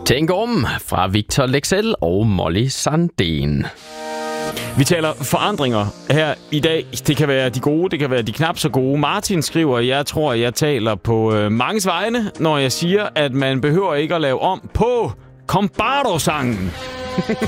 Tænk om fra Victor Lexell og Molly Sandén. Vi taler forandringer her i dag. Det kan være de gode, det kan være de knap så gode. Martin skriver, jeg tror, jeg taler på manges vegne, når jeg siger, at man behøver ikke at lave om på Combardo-sangen.